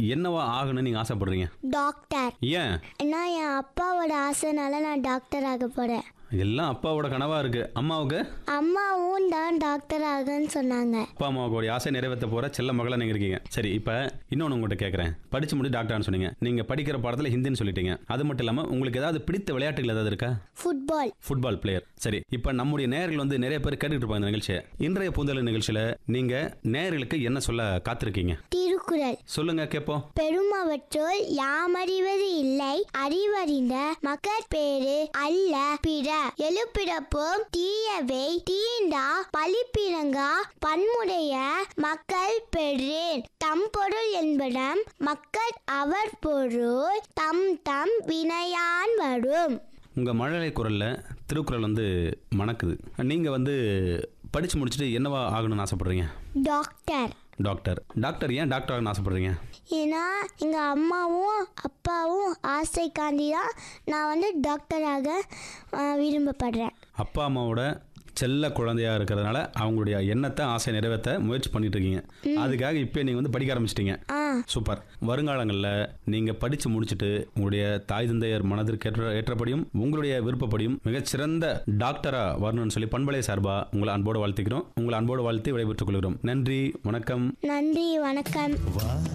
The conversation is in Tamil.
என்னவா ஆகணும்னு நீங்க ஆசைப்படுறீங்க? டாக்டர். ஏன்? ஏன்னா என் அப்பாவோட ஆசைனால நான் டாக்டர் ஆக போறேன். எல்லாம் அப்பாவோட கனவா இருக்கு. அம்மாவுக்கு? அம்மாவும் தான் டாக்டர் ஆகுன்னு சொன்னாங்க. அப்பா அம்மாவுக்கு ஆசை நிறைவேற்ற போற செல்ல மகளா நீங்க இருக்கீங்க. சரி, இப்ப இன்னொன்னு உங்கள்கிட்ட கேட்கறேன். படிச்சு முடி டாக்டர்னு சொன்னீங்க. நீங்க படிக்கிற பாடத்துல ஹிந்தின்னு சொல்லிட்டீங்க. அது மட்டும் இல்லாம உங்களுக்கு ஏதாவது பிடித்த விளையாட்டுகள் ஏதாவது இருக்கா? ஃபுட்பால். Football player. சரி, இப்ப நம்முடைய நேயர்கள் வந்து நிறைய பேர் கேட்டுட்டு இருப்பாங்க இந்த நிகழ்ச்சியை. இன்றைய பூந்தொழில் நிகழ்ச்சியில நீங்க நேயர்களுக்கு என்ன சொல்ல காத்திருக்கீங்க? திருக்குறள். சொல்லுங்க கேட்போம். பெருமவற்றுள் யாமறிவது இல்லை, அறிவறிந்த மக்கட்பேறு அல்ல பிற. எழுப்பிறப்பும் தீயவை தீண்டா பழிப்பிறங்கா பன்முடைய மக்கள் பெறேன். தம் பொருள் என்பனம் மக்கள் அவர் பொருள் தம் தம் வினையான் வரும். உங்க மழலை குரல்ல திருக்குறள் வந்து மணக்குது. நீங்க வந்து படிச்சு முடிச்சுட்டு என்னவா ஆகணும்னு ஆசைப்படுறீங்க? டாக்டர். டாக்டர். டாக்டர் ஏன் டாக்டர் ஆகணும்னு ஆசைப்படுறீங்க? ஏன்னா எங்கள் அம்மாவும் அப்பாவும் ஆசைக்காண்டி தான் நான் வந்து டாக்டராக விரும்பப்படுறேன். அப்பா அம்மாவோட செல்ல குழந்தையா இருக்கிறதுனால அவங்களுடைய எண்ணத்தை ஆசை நிறைவேற்ற முயற்சி பண்ணிட்டு இருக்கீங்க. அதுக்காக இப்போ நீங்க வந்து படிக்க ஆரம்பிச்சிட்டீங்க. சூப்பர். வருங்காலங்களில் நீங்க படிச்சு முடிச்சுட்டு உங்களுடைய தாய் தந்தையர் மனதிற்கு ஏற்றபடியும் உங்களுடைய விருப்பப்படியும் மிகச்சிறந்த டாக்டரா வரணும்னு சொல்லி பண்பலை சார்பா உங்களை அன்போடு வாழ்த்துக்கிறோம். உங்களை அன்போடு வாழ்த்து விடைபெற்றுக் கொள்கிறோம். நன்றி, வணக்கம். நன்றி, வணக்கம்.